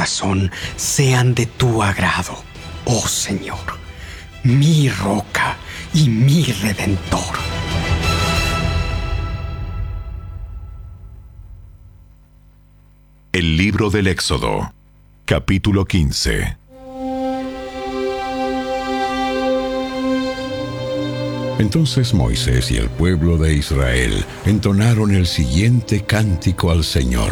corazón sean de tu agrado, oh Señor, mi roca y mi redentor. El libro del Éxodo, capítulo 15. Entonces Moisés y el pueblo de Israel entonaron el siguiente cántico al Señor.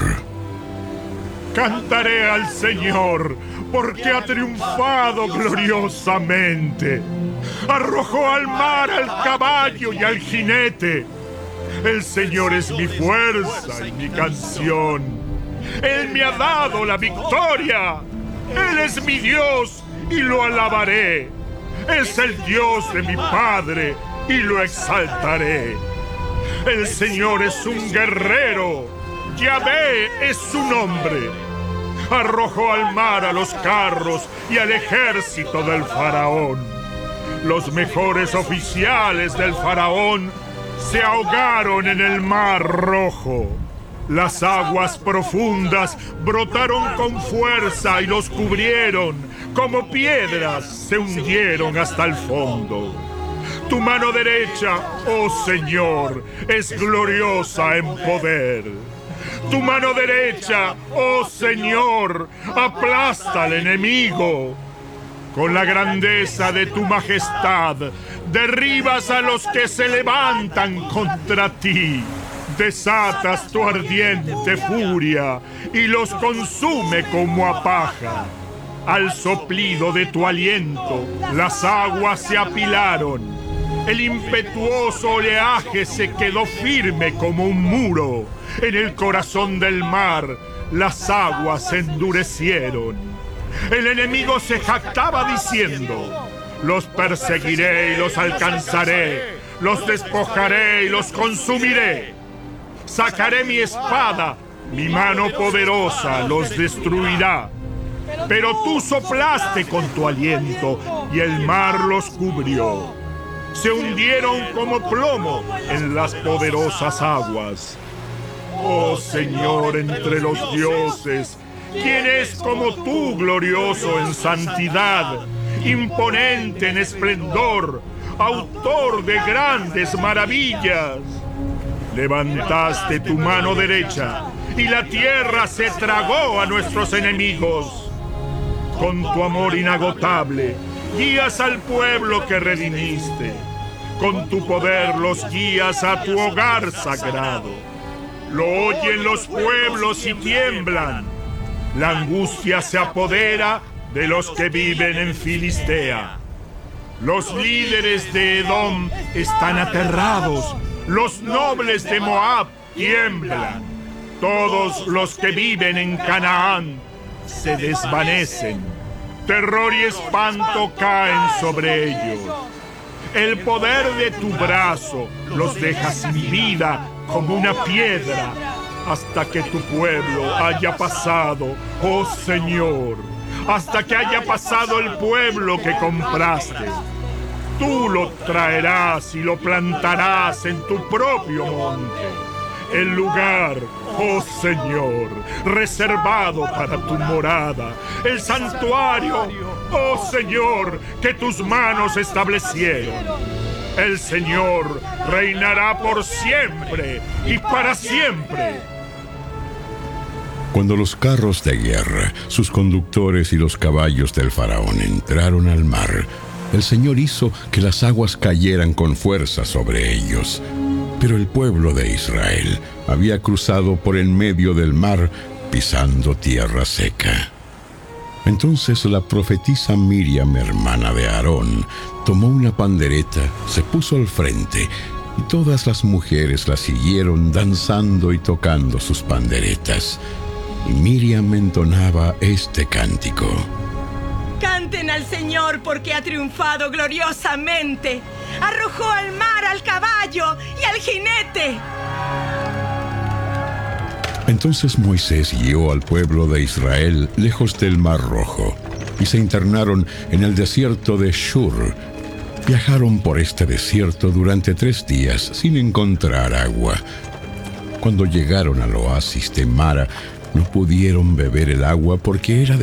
Cantaré al Señor, porque ha triunfado gloriosamente. Arrojó al mar al caballo y al jinete. El Señor es mi fuerza y mi canción. Él me ha dado la victoria. Él es mi Dios y lo alabaré. Es el Dios de mi Padre y lo exaltaré. El Señor es un guerrero. Yahvé es su nombre. Arrojó al mar a los carros y al ejército del faraón. Los mejores oficiales del faraón se ahogaron en el mar Rojo. Las aguas profundas brotaron con fuerza y los cubrieron. Como piedras se hundieron hasta el fondo. Tu mano derecha, oh Señor, es gloriosa en poder. Tu mano derecha, oh Señor, aplasta al enemigo. Con la grandeza de tu majestad, derribas a los que se levantan contra ti. Desatas tu ardiente furia y los consume como a paja. Al soplido de tu aliento, las aguas se apilaron. El impetuoso oleaje se quedó firme como un muro. En el corazón del mar, las aguas se endurecieron. El enemigo se jactaba diciendo: los perseguiré y los alcanzaré, los despojaré y los consumiré. Sacaré mi espada, mi mano poderosa los destruirá. Pero tú soplaste con tu aliento y el mar los cubrió. Se hundieron como plomo en las poderosas aguas. Oh Señor entre los dioses, ¿quién es como tú, glorioso en santidad, imponente en esplendor, autor de grandes maravillas? Levantaste tu mano derecha y la tierra se tragó a nuestros enemigos. Con tu amor inagotable, guías al pueblo que redimiste. Con tu poder los guías a tu hogar sagrado. Lo oyen los pueblos y tiemblan. La angustia se apodera de los que viven en Filistea. Los líderes de Edom están aterrados. Los nobles de Moab tiemblan. Todos los que viven en Canaán se desvanecen. Terror y espanto caen sobre ellos. El poder de tu brazo los deja sin vida como una piedra hasta que tu pueblo haya pasado, oh Señor, hasta que haya pasado el pueblo que compraste. Tú lo traerás y lo plantarás en tu propio monte. El lugar, oh Señor, reservado para tu morada. El santuario, oh Señor, que tus manos establecieron. El Señor reinará por siempre y para siempre. Cuando los carros de guerra, sus conductores y los caballos del faraón entraron al mar, el Señor hizo que las aguas cayeran con fuerza sobre ellos. Pero el pueblo de Israel había cruzado por en medio del mar, pisando tierra seca. Entonces la profetisa Miriam, hermana de Aarón, tomó una pandereta, se puso al frente, y todas las mujeres la siguieron danzando y tocando sus panderetas. Y Miriam entonaba este cántico. Canten al Señor porque ha triunfado gloriosamente. Arrojó al mar al caballo y al jinete. Entonces Moisés guió al pueblo de Israel lejos del Mar Rojo y se internaron en el desierto de Shur. Viajaron por este desierto durante 3 días sin encontrar agua. Cuando llegaron al oasis de Mara, no pudieron beber el agua porque era